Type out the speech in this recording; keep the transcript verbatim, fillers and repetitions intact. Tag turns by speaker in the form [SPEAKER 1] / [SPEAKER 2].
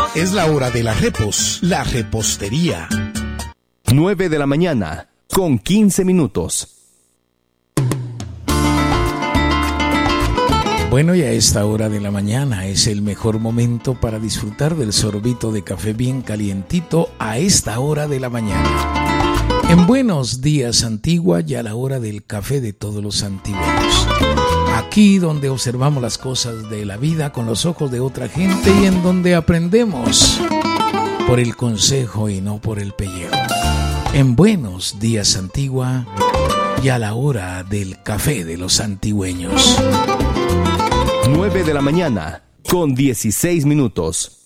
[SPEAKER 1] Es la hora de la repos, la repostería.
[SPEAKER 2] nueve de la mañana, con quince minutos.
[SPEAKER 1] Bueno, y a esta hora de la mañana es el mejor momento para disfrutar del sorbito de café bien calientito a esta hora de la mañana. En Buenos Días Antigua, ya la hora del café de todos los antigüeños. Aquí donde observamos las cosas de la vida con los ojos de otra gente y en donde aprendemos por el consejo y no por el pellejo. En Buenos Días Antigua, ya la hora del café de los antigüeños.
[SPEAKER 2] nueve de la mañana, con dieciséis minutos.